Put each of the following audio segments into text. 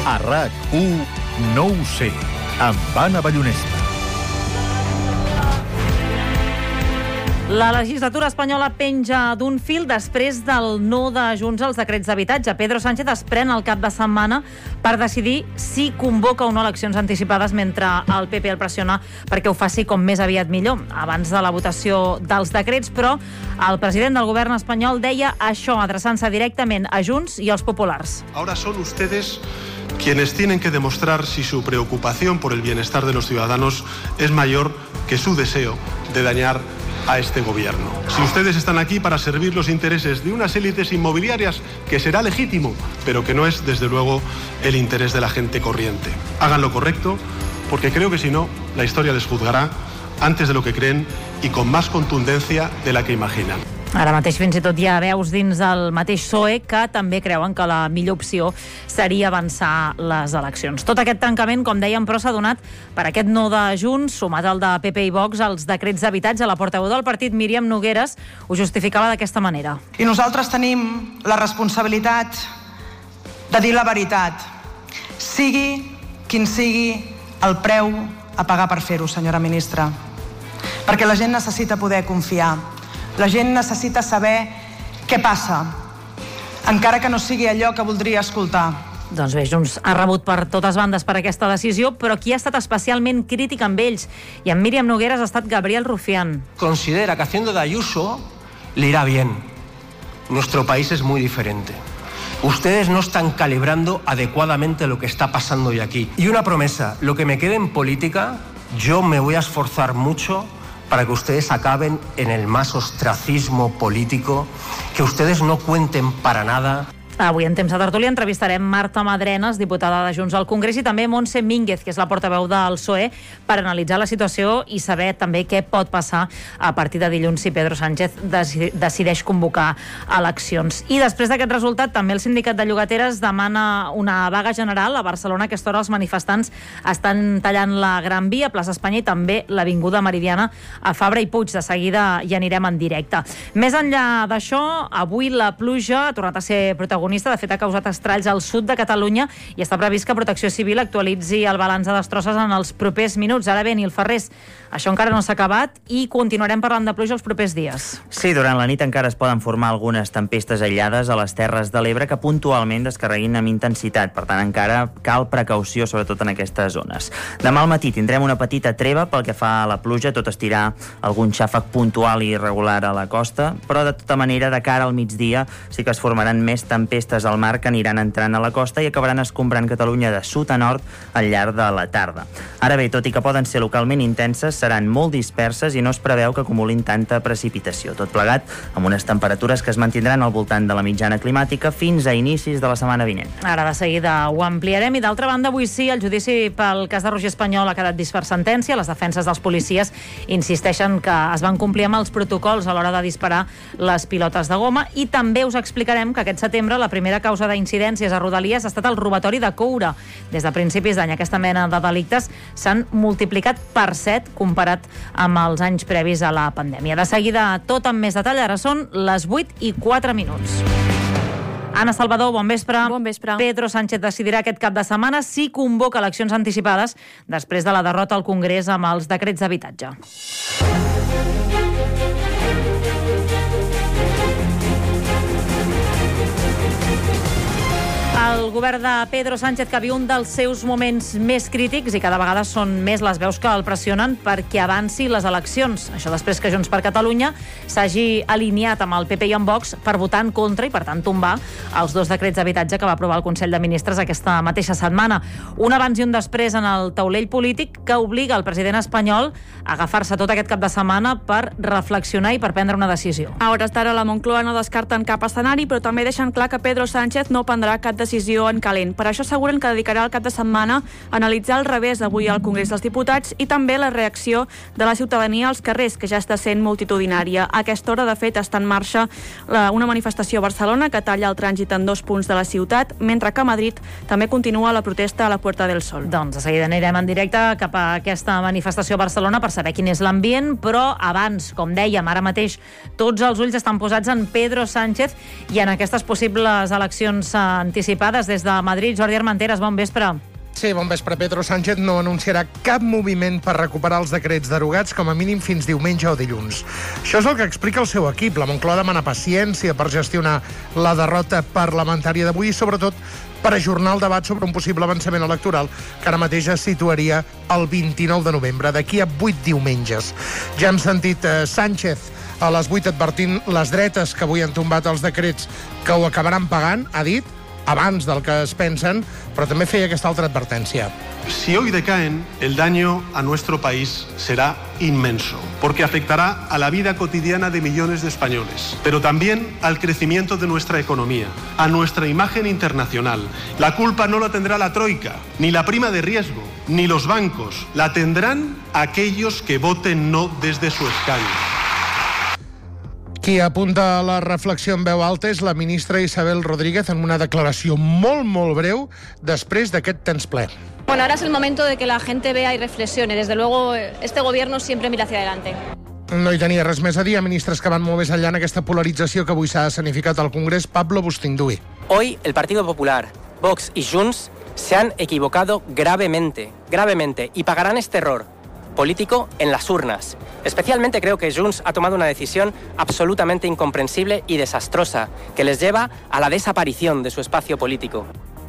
A RAC1 no ho sé, amb Anna Ballonesta. La legislatura espanyola penja d'un fil després del no de Junts als decrets d'habitatge. Pedro Sánchez es pren el cap de setmana per decidir si convoca o no eleccions anticipades, mentre el PP el pressiona perquè ho faci com més aviat millor, abans de la votació dels decrets. Però el president del govern espanyol deia això, adreçant-se directament a Junts i als populars. Ahora son ustedes quienes tienen que demostrar si su preocupación por el bienestar de los ciudadanos es mayor que su deseo de dañar a este gobierno. Si ustedes están aquí para servir los intereses de unas élites inmobiliarias, que será legítimo, pero que no es, desde luego, el interés de la gente corriente. Hagan lo correcto, porque creo que si no, la historia les juzgará antes de lo que creen y con más contundencia de la que imaginan. Ara mateix fins i tot hi ha veus dins del mateix PSOE que també creuen que la millor opció seria avançar les eleccions. Tot aquest tancament, com dèiem, però s'ha donat per aquest no de Junts, sumat al de PP i Vox, als decrets d'habitatge. La portaveu del partit, Míriam Nogueres, ho justificava d'aquesta manera. I nosaltres tenim la responsabilitat de dir la veritat, sigui quin sigui el preu a pagar per fer-ho, senyora ministra. Perquè la gent necessita poder confiar. La gent necessita saber què passa, encara que no sigui allò que voldria escoltar. Doncs bé, Junts ha rebut per totes bandes per aquesta decisió, però qui ha estat especialment crític amb ells i amb Míriam Nogueres ha estat Gabriel Rufián. Considera que haciendo de Ayuso le irá bien. Nuestro país es muy diferente. Ustedes no están calibrando adecuadamente lo que está pasando hoy aquí. Y una promesa, lo que me quede en política, yo me voy a esforzar mucho para que ustedes acaben en el más ostracismo político, que ustedes no cuenten para nada. Avui en Temps de Tertúlia entrevistarem Marta Madrenas, diputada de Junts al Congrés, i també Montse Mínguez, que és la portaveu del PSOE, per analitzar la situació i saber també què pot passar a partir de dilluns si Pedro Sánchez decideix convocar eleccions. I després d'aquest resultat, també el sindicat de llogateres demana una vaga general. A Barcelona a aquesta hora els manifestants estan tallant la Gran Via, plaça Espanya, i també l'Avinguda Meridiana a Fabra i Puig. De seguida hi anirem en directe. Més enllà d'això, avui la pluja ha tornat a ser protagonista. De fet, ha causat estralls al sud de Catalunya i està previst que Protecció Civil actualitzi el balanç de destrosses en els propers minuts. Ara bé, Nil Ferrés, això encara no s'ha acabat i continuarem parlant de pluja els propers dies. Sí, durant la nit encara es poden formar algunes tempestes aïllades a les Terres de l'Ebre que puntualment descarreguin amb intensitat. Per tant, encara cal precaució, sobretot en aquestes zones. Demà al matí tindrem una petita treva pel que fa a la pluja, tot estirà algun xàfec puntual i irregular a la costa, però de tota manera, de cara al migdia, sí que es formaran més tempestes al mar que aniran entrant a la costa i acabaran escombrant Catalunya de sud a nord al llarg de la tarda. Ara bé, tot i que poden ser localment intenses, seran molt disperses i no es preveu que acumulin tanta precipitació. Tot plegat amb unes temperatures que es mantindran al voltant de la mitjana climàtica fins a inicis de la setmana vinent. Ara de seguida ho ampliarem i d'altra banda avui sí, el judici pel cas de Roger Espanyol ha quedat vist per sentència. Les defenses dels policies insisteixen que es van complir amb els protocols a l'hora de disparar les pilotes de goma i també us explicarem que aquest setembre la primera causa d'incidències a Rodalies ha estat el robatori de coure. Des de principis d'any aquesta mena de delictes s'han multiplicat per 7 comparat amb els anys previs a la pandèmia. De seguida tot amb més detall, ara són les 8:04. Anna Salvador, bon vespre. Bon vespre. Pedro Sánchez decidirà aquest cap de setmana si convoca eleccions anticipades després de la derrota al Congrés amb els decrets d'habitatge. El govern de Pedro Sánchez que viu un dels seus moments més crítics i cada vegada són més les veus que el pressionen perquè avanci les eleccions. Això després que Junts per Catalunya s'hagi alineat amb el PP i amb Vox per votar en contra i, per tant, tombar els 2 decrets d'habitatge que va aprovar el Consell de Ministres aquesta mateixa setmana. Un abans i un després en el taulell polític que obliga el president espanyol a agafar-se tot aquest cap de setmana per reflexionar i per prendre una decisió. A hores d'ara la Moncloa no descarten cap escenari, però també deixen clar que Pedro Sánchez no prendrà cap decisió en calent. Per això asseguren que dedicarà el cap de setmana a analitzar el revés avui al Congrés dels Diputats i també la reacció de la ciutadania als carrers, que ja està sent multitudinària. A aquesta hora, de fet, està en marxa una manifestació a Barcelona que talla el trànsit en 2 punts de la ciutat, mentre que a Madrid també continua la protesta a la Puerta del Sol. Doncs de seguida anirem en directe cap a aquesta manifestació a Barcelona per saber quin és l'ambient, però abans, com dèiem, ara mateix tots els ulls estan posats en Pedro Sánchez i en aquestes possibles eleccions anticipades. dades des de Madrid. Jordi Armenteres, bon vespre. Sí, bon vespre. Pedro Sánchez no anunciarà cap moviment per recuperar els decrets derogats com a mínim fins diumenge o dilluns. Això és el que explica el seu equip. La Moncloa demana paciència per gestionar la derrota parlamentària d'avui i, sobretot, per ajornar el debat sobre un possible avançament electoral que ara mateix es situaria el 29 de novembre, d'aquí a 8 diumenges. Ja hem sentit Sánchez a les 8 advertint les dretes que avui han tombat els decrets que ho acabaran pagant, ha dit, abans del que es pensen, però també feia aquesta altra advertència. Si hoy decaen, el daño a nuestro país será inmenso, porque afectará a la vida cotidiana de millones de españoles, pero también al crecimiento de nuestra economía, a nuestra imagen internacional. La culpa no la tendrá la Troika, ni la prima de riesgo, ni los bancos. La tendrán aquellos que voten no desde su escaño. Qui apunta a la reflexió en veu alta és la ministra Isabel Rodríguez en una declaració molt breu després d'aquest temps ple. Bueno, ahora es el momento de que la gente vea y reflexione. Desde luego, este gobierno siempre mira hacia adelante. No hi tenia res més a dir a ministres que van molt més enllà en aquesta polarització que avui s'ha escenificat al Congrés. Pablo Bustinduy. Hoy el Partido Popular, Vox y Junts se han equivocado gravemente, y pagarán este error político en las urnas. Especialmente creo que Junts ha tomado una decisión absolutamente incomprensible y desastrosa, que les lleva a la desaparición de su espacio político.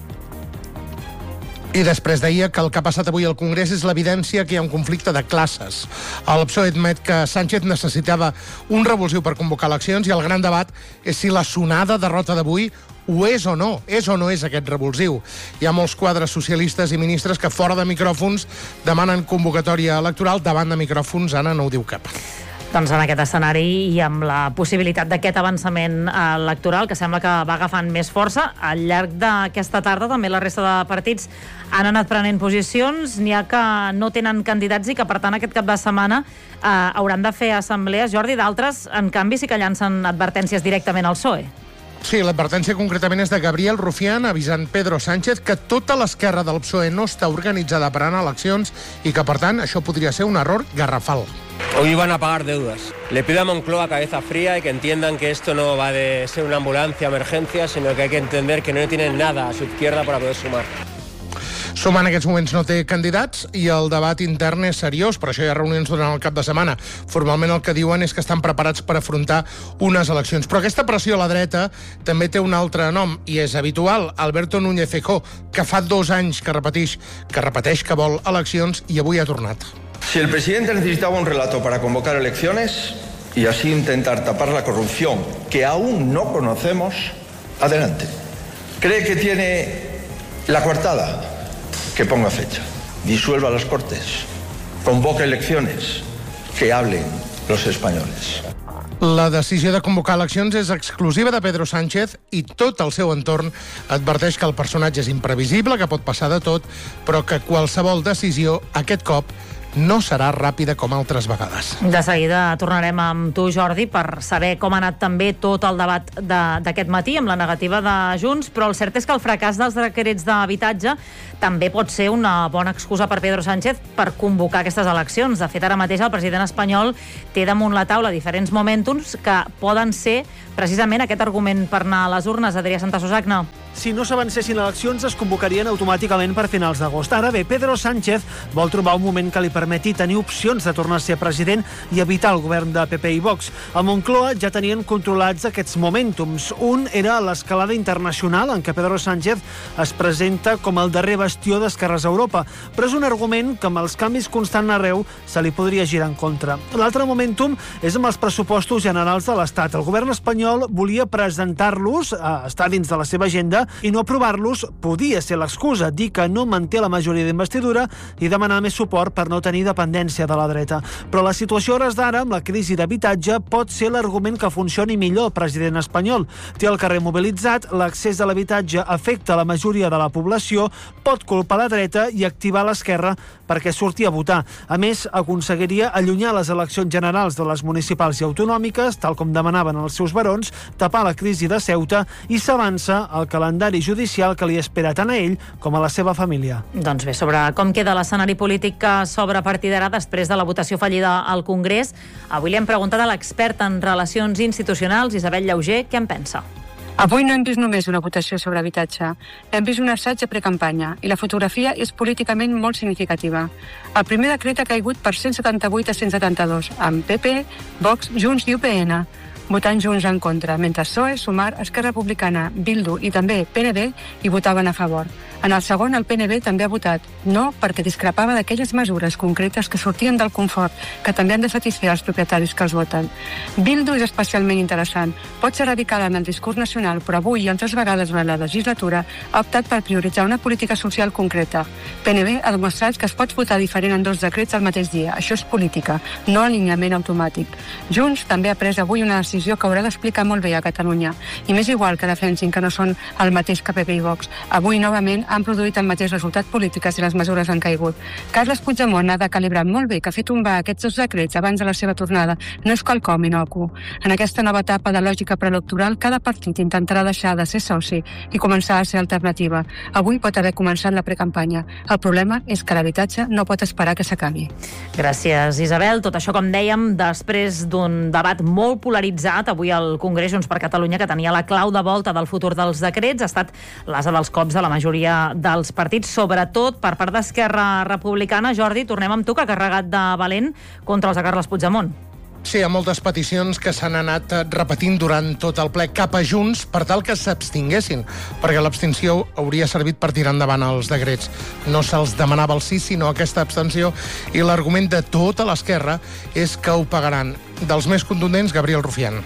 I després deia que el que ha passat avui al Congrés és l'evidència que hi ha un conflicte de classes. El PSOE admet que Sánchez necessitava un revulsiu per convocar eleccions i el gran debat és si la sonada derrota d'avui ho és o no és aquest revulsiu. Hi ha molts quadres socialistes i ministres que fora de micròfons demanen convocatòria electoral, davant de micròfons Anna no ho diu cap. Doncs en aquest escenari i amb la possibilitat d'aquest avançament electoral que sembla que va agafant més força, al llarg d'aquesta tarda també la resta de partits han anat prenent posicions, n'hi ha que no tenen candidats i que per tant aquest cap de setmana hauran de fer assemblees. Jordi, d'altres en canvi sí que llancen advertències directament al PSOE. Sí, l'advertència concretament és de Gabriel Rufián avisant Pedro Sánchez que tota l'esquerra del PSOE no està organitzada per anar a eleccions i que, per tant, això podria ser un error garrafal. Hoy van a pagar deudas. Le pido a Moncloa cabeza fría y que entiendan que esto no va de ser una ambulancia, emergencia, sino que hay que entender que no tienen nada a su izquierda para poder sumar. Suma en aquests moments no té candidats i el debat intern és seriós, per això hi ha reunions durant el cap de setmana. Formalment el que diuen és que estan preparats per afrontar unes eleccions. Però aquesta pressió a la dreta també té un altre nom i és habitual. Alberto Núñez Feijóo, que fa 2 anys que repeteix que vol eleccions i avui ha tornat. Si el presidente necesitaba un relato para convocar elecciones y así intentar tapar la corrupción que aún no conocemos, adelante. ¿Cree que tiene la coartada? Que ponga fecha, disuelva las Cortes, convoque elecciones, que hablen los españoles. La decisió de convocar eleccions és exclusiva de Pedro Sánchez i tot el seu entorn adverteix que el personatge és imprevisible, que pot passar de tot, però que qualsevol decisió, aquest cop, no serà ràpida com altres vegades. De seguida tornarem amb tu, Jordi, per saber com ha anat també tot el debat d'aquest matí amb la negativa de Junts, però el cert és que el fracàs dels decrets d'habitatge també pot ser una bona excusa per Pedro Sánchez per convocar aquestes eleccions. De fet, ara mateix el president espanyol té damunt la taula diferents momentums que poden ser precisament aquest argument per anar a les urnes. Adrià Santasusagna. Si no s'avancessin eleccions, es convocarien automàticament per finals d'agost. Ara bé, Pedro Sánchez vol trobar un moment que li permeti tenir opcions de tornar a ser president i evitar el govern de PP i Vox. A Moncloa ja tenien controlats aquests momentums. Un era l'escalada internacional, en què Pedro Sánchez es presenta com el darrer bastió d'esquerres a Europa, però és un argument que amb els canvis constants arreu se li podria girar en contra. L'altre momentum és amb els pressupostos generals de l'Estat. El govern espanyol volia presentar-los, estar dins de la seva agenda, i no aprovar-los podia ser l'excusa, dir que no manté la majoria d'investidura i demanar més suport per no tenir dependència de la dreta. Però la situació a hores d'ara, amb la crisi d'habitatge, pot ser l'argument que funcioni millor el president espanyol. Té el carrer mobilitzat, l'accés a l'habitatge afecta la majoria de la població, pot culpar la dreta i activar l'esquerra perquè surti a votar. A més, aconseguiria allunyar les eleccions generals de les municipals i autonòmiques, tal com demanaven els seus barons, tapar la crisi de Ceuta i s'avança el calendari judicial que li espera tant a ell com a la seva família. Doncs bé, sobre com queda l'escenari polític que s'obre a partir d'ara després de la votació fallida al Congrés, avui li hem preguntat a l'expert en relacions institucionals, Isabel Llauger, què en pensa. Avui no hem vist només una votació sobre habitatge, hem vist un assaig a precampanya i la fotografia és políticament molt significativa. El primer decret ha caigut per 178 a 172, amb PP, Vox, Junts i UPN, votant Junts en contra, mentre PSOE, Sumar, Esquerra Republicana, Bildu i també PNB hi votaven a favor. En el segon, el PNB també ha votat no perquè discrepava d'aquelles mesures concretes que sortien del confort, que també han de satisfer els propietaris que els voten. Bildu és especialment interessant. Pot ser radical en el discurs nacional, però avui i altres vegades durant la legislatura ha optat per prioritzar una política social concreta. PNB ha demostrat que es pot votar diferent en 2 decrets al mateix dia. Això és política, no alineament automàtic. Junts també ha pres avui una decisió que haurà d'explicar molt bé a Catalunya. I m'és igual que defensin que no són el mateix que PP i Vox. Avui, novament, han produït el mateix resultat polític i les mesures han caigut. Carles Puigdemont ha de calibrar molt bé que fer tombar aquests 2 decrets abans de la seva tornada no és quelcom inocu. En aquesta nova etapa de lògica preelectoral, cada partit intentarà deixar de ser soci i començar a ser alternativa. Avui pot haver començat la precampanya. El problema és que l'habitatge no pot esperar que s'acabi. Gràcies, Isabel. Tot això, com dèiem, després d'un debat molt polaritzat avui al Congrés Junts per Catalunya, que tenia la clau de volta del futur dels decrets, ha estat l'ase dels cops de la majoria dels partits, sobretot per part d'Esquerra Republicana. Jordi, tornem amb tu, que ha carregat de valent contra els de Carles Puigdemont. Sí, hi ha moltes peticions que s'han anat repetint durant tot el ple cap a Junts per tal que s'abstinguessin, perquè l'abstenció hauria servit per tirar endavant els decrets. No se'ls demanava el sí, sinó aquesta abstenció, i l'argument de tota l'esquerra és que ho pagaran. Dels més contundents, Gabriel Rufián.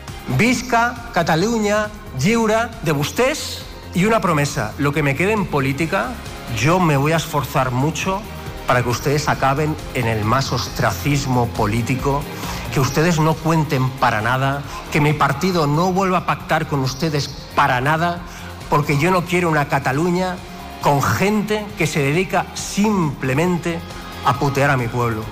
Visca Catalunya lliure de vostès y una promesa. Lo que me quede en política, yo me voy a esforzar mucho para que ustedes acaben en el más ostracismo político, que ustedes no cuenten para nada, que mi partido no vuelva a pactar con ustedes para nada, porque yo no quiero una Cataluña con gente que se dedica simplemente a putear a mi pueblo.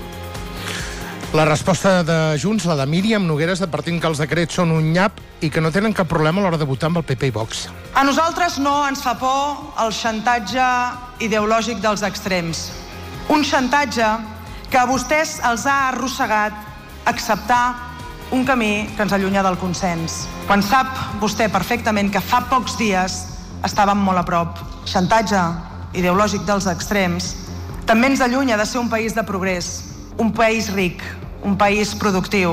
La resposta de Junts, la de Míriam Nogueres, advertint que els decrets són un nyap i que no tenen cap problema a l'hora de votar amb el PP i Vox. A nosaltres no ens fa por el xantatge ideològic dels extrems. Un xantatge que a vostès els ha arrossegat acceptar un camí que ens allunya del consens. Quan sap vostè perfectament que fa pocs dies estàvem molt a prop. Xantatge ideològic dels extrems també ens allunya de ser un país de progrés, un país ric, un país productiu.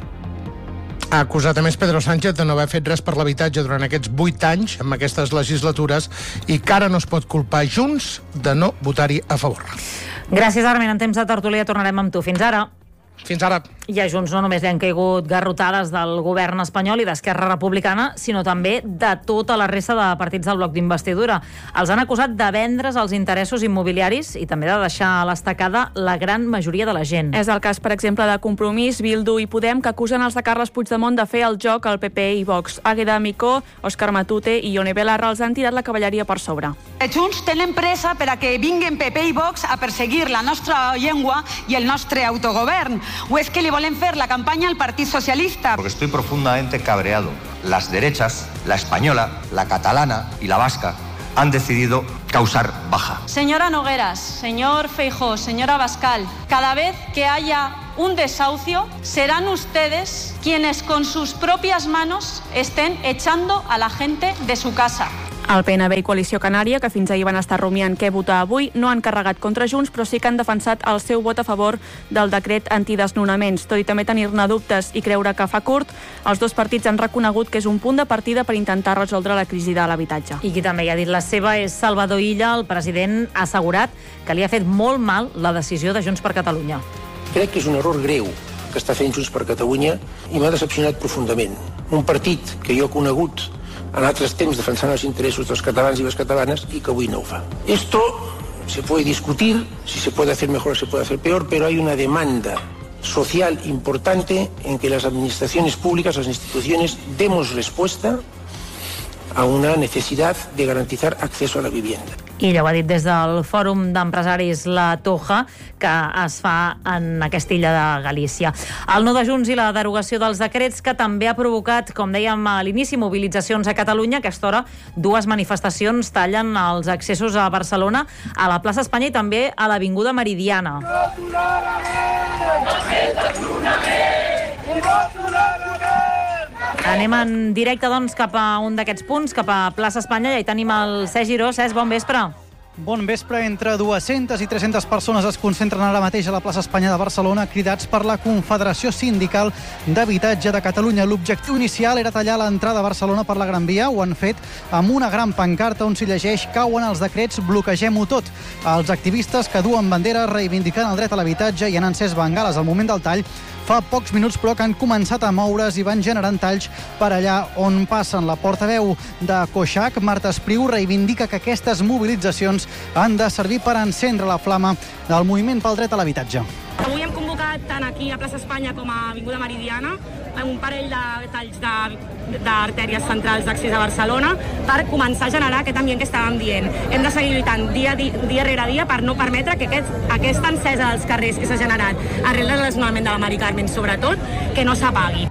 Ha acusat a més Pedro Sánchez de no haver fet res per l'habitatge durant aquests 8 anys, amb aquestes legislatures, i que ara no es pot culpar Junts de no votar-hi a favor. Gràcies, Armin. En temps de tertúlia tornarem amb tu. Fins ara. Fins ara. I a Junts no només li han caigut garrotades del govern espanyol i d'Esquerra Republicana, sinó també de tota la resta de partits del bloc d'investidura. Els han acusat de vendre's els interessos immobiliaris i també de deixar a l'estacada la gran majoria de la gent. És el cas, per exemple, de Compromís, Bildu i Podem, que acusen els de Carles Puigdemont de fer el joc al PP i Vox. Águeda Micó, Òscar Matute i Ione Belarra els han tirat la cavalleria per sobre. Junts tenen pressa per a que vinguin PP i Vox a perseguir la nostra llengua i el nostre autogovern. ¿O es que le volen fer la campaña al Partido Socialista? Porque estoy profundamente cabreado. Las derechas, la española, la catalana y la vasca, han decidido causar baja. Señora Nogueras, señor Feijóo, señora Abascal, cada vez que haya un desahucio, serán ustedes quienes con sus propias manos estén echando a la gente de su casa. El PNB i Coalició Canària, que fins ahir van estar rumiant què votar avui, no han carregat contra Junts, però sí que han defensat el seu vot a favor del decret antidesnonaments. Tot i també tenir-ne dubtes i creure que fa curt, els dos partits han reconegut que és un punt de partida per intentar resoldre la crisi de l'habitatge. I qui també hi ha dit la seva és Salvador Illa. El president ha assegurat que li ha fet molt mal la decisió de Junts per Catalunya. Crec que és un error greu que està fent Junts per Catalunya i m'ha decepcionat profundament. Un partit que jo he conegut en altres temps defensant els interessos dels catalans y las catalanas y que avui no ho fa. Esto se puede discutir, si se puede hacer mejor o se puede hacer peor, pero hay una demanda social importante en que las administraciones públicas, las instituciones, demos respuesta a una necesidad de garantizar acceso a la vivienda. I ja ho ha dit des del Fòrum d'Empresaris La Toja, que es fa en aquesta illa de Galícia. El no de Junts i la derogació dels decrets, que també ha provocat, com dèiem a l'inici, mobilitzacions a Catalunya. A aquesta hora, 2 manifestacions tallen els accessos a Barcelona, a la plaça Espanya i també a l'Avinguda Meridiana. Anem en directe, doncs, cap a un d'aquests punts, cap a Plaça Espanya, i hi tenim el Cesc Giró. Cesc, bon vespre. Bon vespre. Entre 200 i 300 persones es concentren ara mateix a la plaça Espanya de Barcelona, cridats per la Confederació Sindical d'Habitatge de Catalunya. L'objectiu inicial era tallar l'entrada a Barcelona per la Gran Via. Ho han fet amb una gran pancarta on s'hi llegeix: cauen els decrets, bloquegem-ho tot. Els activistes que duen banderes reivindicant el dret a l'habitatge i han encès bengales al moment del tall fa pocs minuts, però que han començat a moure's i van generant talls per allà on passen. La portaveu de COixac, Marta Espriu, reivindica que aquestes mobilitzacions han de servir per encendre la flama del moviment pel dret a l'habitatge. Avui hem convocat tant aquí a Plaça Espanya com a Avinguda Meridiana un parell de talls d'artèries centrals d'accés a Barcelona per començar a generar aquest ambient que estàvem dient. Hem de seguir lluitant dia rere dia per no permetre que aquesta encesa dels carrers que s'ha generat arrel del desnonament de la Mari Carmen, sobretot, que no s'apagui.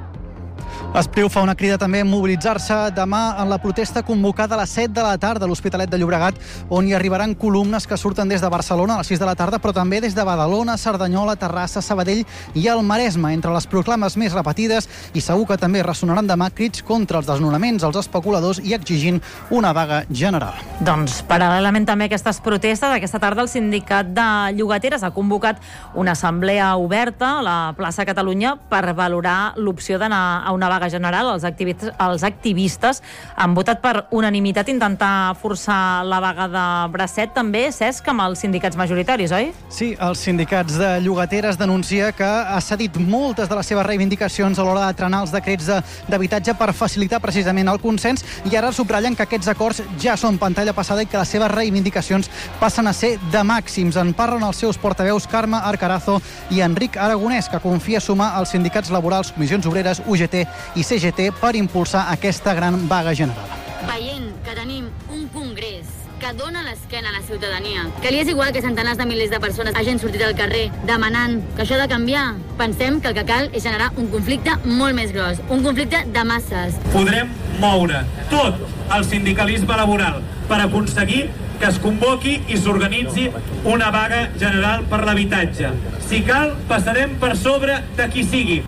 Espriu fa una crida també a mobilitzar-se demà en la protesta convocada a les 7 de la tarda a l'Hospitalet de Llobregat, on hi arribaran columnes que surten des de Barcelona a les 6 de la tarda, però també des de Badalona, Cerdanyola, Terrassa, Sabadell i el Maresme. Entre les proclames més repetides, i segur que també ressonaran demà, crits contra els desnonaments, els especuladors i exigint una vaga general. Doncs, paral·lelament també a aquestes protestes, aquesta tarda el Sindicat de Llogateres ha convocat una assemblea oberta a la plaça Catalunya per valorar l'opció d'anar a una vaga general. Els activistes han votat per unanimitat intentar forçar la vaga de bracet, també, Cesc, amb els sindicats majoritaris, oi? Sí, els sindicats de llogateres denuncia que ha cedit moltes de les seves reivindicacions a l'hora de trenar els decrets d'habitatge per facilitar precisament el consens, i ara subratllen que aquests acords ja són pantalla passada i que les seves reivindicacions passen a ser de màxims. En parlen els seus portaveus Carme Arcarazo i Enric Aragonès, que confia sumar els sindicats laborals, comissions obreres, UGT i CGT per impulsar aquesta gran vaga general. Veient que tenim un congrés que dona l'esquena a la ciutadania, que li és igual que centenars de milers de persones hagin sortit al carrer demanant que això ha de canviar, pensem que el que cal és generar un conflicte molt més gros, un conflicte de masses. Podrem moure tot el sindicalisme laboral per aconseguir que es convoqui i s'organitzi una vaga general per l'habitatge. Si cal, passarem per sobre de qui sigui.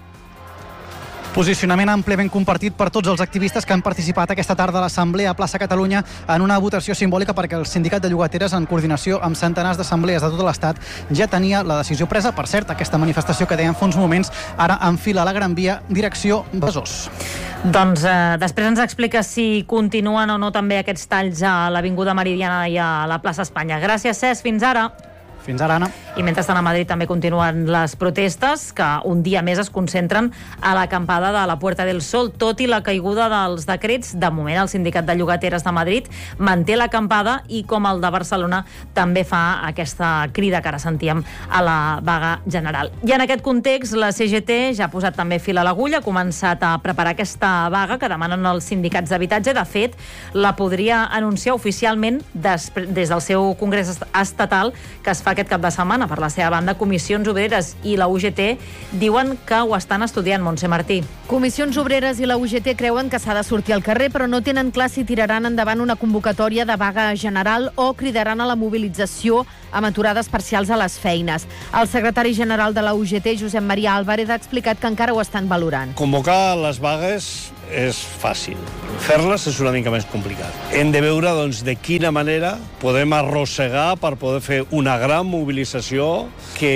Posicionament àmpliament compartit per tots els activistes que han participat aquesta tarda a l'Assemblea a Plaça Catalunya en una votació simbòlica, perquè el Sindicat de Llogateres, en coordinació amb centenars d'assemblees de tot l'Estat, ja tenia la decisió presa. Per cert, aquesta manifestació que dèiem fa uns moments ara enfila la Gran Via direcció Besòs. Doncs després ens explica si continuen o no també aquests talls a l'Avinguda Meridiana i a la plaça Espanya. Gràcies, Cesc. Fins ara. Fins ara, Anna. I mentrestant a Madrid també continuen les protestes, que un dia més es concentren a l'acampada de la Puerta del Sol. Tot i la caiguda dels decrets, de moment el Sindicat de Llogateres de Madrid manté l'acampada i, com el de Barcelona, també fa aquesta crida que ara sentíem a la vaga general. I en aquest context, la CGT ja ha posat també fil a l'agulla, ha començat a preparar aquesta vaga que demanen els sindicats d'habitatge. De fet, la podria anunciar oficialment des del seu congrés estatal, que es fa aquest cap de setmana. Per la seva banda, Comissions Obreres i la UGT diuen que ho estan estudiant. Montse Martí. Comissions Obreres i la UGT creuen que s'ha de sortir al carrer, però no tenen clar si tiraran endavant una convocatòria de vaga general o cridaran a la mobilització amb aturades parcials a les feines. El secretari general de la UGT, Josep Maria Álvarez, ha explicat que encara ho estan valorant. Convocar les vagues és fàcil. Fer-les és una mica més complicat. Hem de veure, doncs, de quina manera podem arrossegar per poder fer una gran mobilització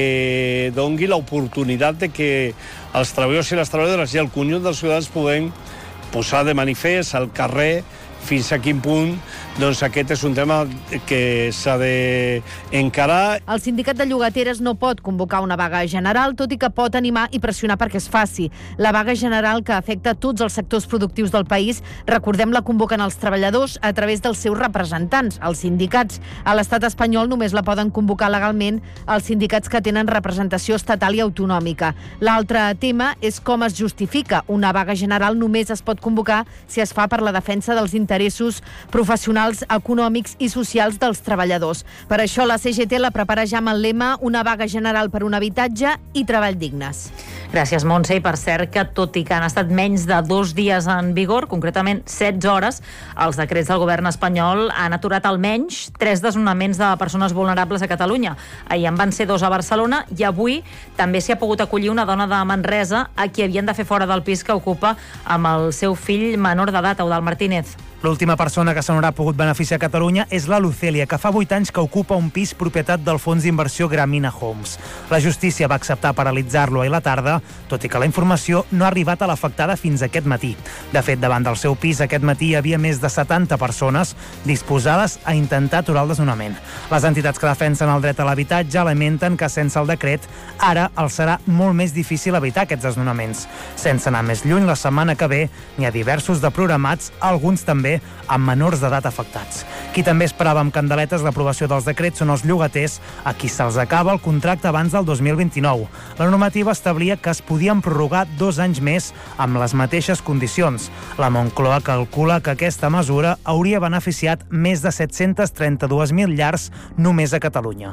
que dongui l'oportunitat de que els treballadors i les treballadores i el conjunt dels ciutadans puguem posar de manifest al carrer fins a quin punt doncs aquest és un tema que s'ha d'encarar. El sindicat de llogateres no pot convocar una vaga general, tot i que pot animar i pressionar perquè es faci. La vaga general, que afecta tots els sectors productius del país, recordem, la convoquen els treballadors a través dels seus representants, els sindicats. A l'estat espanyol només la poden convocar legalment els sindicats que tenen representació estatal i autonòmica. L'altre tema és com es justifica. Una vaga general només es pot convocar si es fa per la defensa dels interessos interessos professionals, econòmics i socials dels treballadors. Per això la CGT la prepara ja amb el lema una vaga general per un habitatge i treball dignes. Gràcies, Montse. I per cert que, tot i que han estat menys de 2 dies en vigor, concretament 16 hores, els decrets del govern espanyol han aturat almenys 3 desnonaments de persones vulnerables a Catalunya. Ahir en van ser 2 a Barcelona i avui també s'hi ha pogut acollir una dona de Manresa a qui havien de fer fora del pis que ocupa amb el seu fill menor d'edat, Eudald Martínez. L'última persona que se n'haurà pogut beneficiar a Catalunya és la Lucèlia, que fa 8 anys que ocupa un pis propietat del fons d'inversió Gramina Homes. La justícia va acceptar paralitzar-lo ahir a la tarda, tot i que la informació no ha arribat a l'afectada fins aquest matí. De fet, davant del seu pis aquest matí hi havia més de 70 persones disposades a intentar aturar el desnonament. Les entitats que defensen el dret a l'habitatge lamenten que sense el decret ara els serà molt més difícil evitar aquests desnonaments. Sense anar més lluny, la setmana que ve n'hi ha diversos de programats, alguns també amb menors d'edat afectats. Qui també esperava amb candeletes l'aprovació dels decrets són els llogaters, a qui se'ls acaba el contracte abans del 2029. La normativa establia que es podien prorrogar 2 anys més amb les mateixes condicions. La Moncloa calcula que aquesta mesura hauria beneficiat més de 732.000 llars només a Catalunya.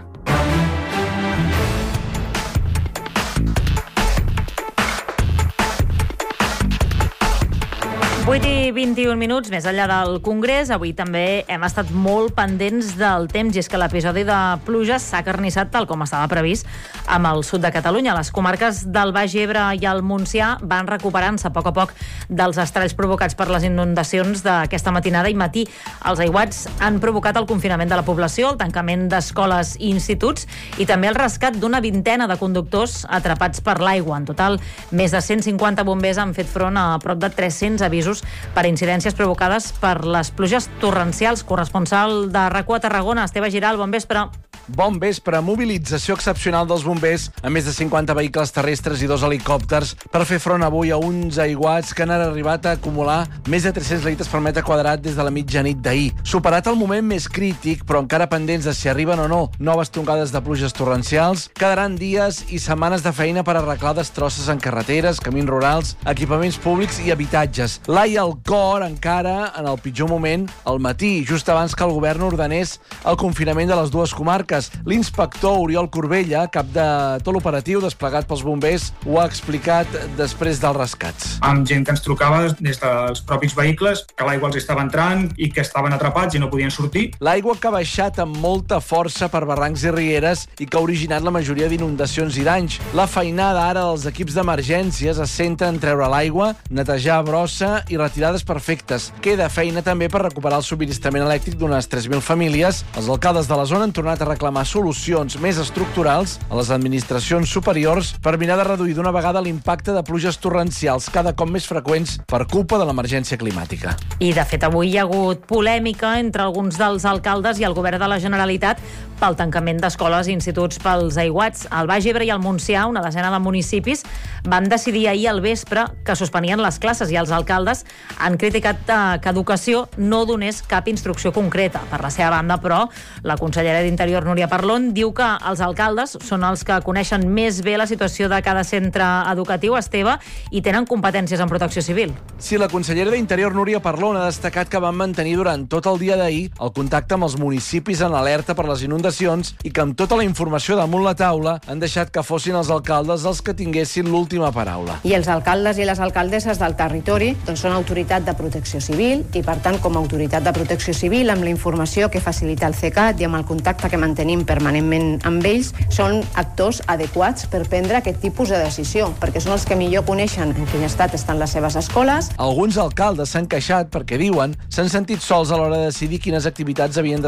8:21, més enllà del Congrés. Avui també hem estat molt pendents del temps, i és que l'episodi de pluges s'ha carnissat tal com estava previst amb el sud de Catalunya. Les comarques del Baix Ebre i el Montsià van recuperant-se a poc dels estralls provocats per les inundacions d'aquesta matinada i matí. Els aiguats han provocat el confinament de la població, el tancament d'escoles i instituts i també el rescat d'una vintena de conductors atrapats per l'aigua. En total, més de 150 bombers han fet front a prop de 300 avisos per incidències provocades per les pluges torrencials. Corresponsal de RAC1 a Tarragona, Esteve Giral, bon vespre. Bon vespre. Mobilització excepcional dels bombers amb més de 50 vehicles terrestres i 2 helicòpters per fer front avui a uns aiguats que han arribat a acumular més de 300 litres per metre quadrat des de la mitjanit d'ahir. Superat el moment més crític, però encara pendents de si arriben o no noves tongades de pluges torrencials, quedaran dies i setmanes de feina per arreglar destrosses en carreteres, camins rurals, equipaments públics i habitatges. L'Ai al cor encara en el pitjor moment, al matí, just abans que el govern ordenés el confinament de les dues comarques. L'inspector Oriol Corbella, cap de tot l'operatiu desplegat pels bombers, ho ha explicat després dels rescats. Amb gent que ens trucava des dels propis vehicles, que l'aigua els estava entrant i que estaven atrapats i no podien sortir. L'aigua que ha baixat amb molta força per barrancs i rieres i que ha originat la majoria d'inundacions i danys. La feinada ara dels equips d'emergències es centra en treure l'aigua, netejar brossa i retirades perfectes. Queda feina també per recuperar el subministrament elèctric d'unes 3.000 famílies. Els alcaldes de la zona han tornat a reclamar solucions més estructurals a les administracions superiors per mirar de reduir d'una vegada l'impacte de pluges torrencials cada cop més freqüents per culpa de l'emergència climàtica. I, de fet, avui hi ha hagut polèmica entre alguns dels alcaldes i el govern de la Generalitat pel tancament d'escoles i instituts pels aiguats. Al Baix Ebre i al Montsià, una desena de municipis, van decidir ahir al vespre que suspenien les classes i els alcaldes han criticat que Educació no donés cap instrucció concreta. Per la seva banda, però, la consellera d'Interior, Núria Parlon, diu que els alcaldes són els que coneixen més bé la situació de cada centre educatiu, Esteve, i tenen competències en protecció civil. Sí, la consellera d'Interior, Núria Parlon, ha destacat que van mantenir durant tot el dia d'ahir el contacte amb els municipis en alerta per les inundacions i que amb tota la informació damunt la taula han deixat que fossin els alcaldes els que tinguessin l'última paraula. I els alcaldes i les alcaldesses del territori són autoritat de protecció civil i, per tant, com a autoritat de protecció civil, amb la informació que facilita el CECAT i amb el contacte que mantenim permanentment amb ells, són actors adequats per prendre aquest tipus de decisió, perquè són els que millor coneixen en quin estat estan les seves escoles. Alguns alcaldes s'han queixat perquè, diuen, s'han sentit sols a l'hora de decidir quines activitats havien de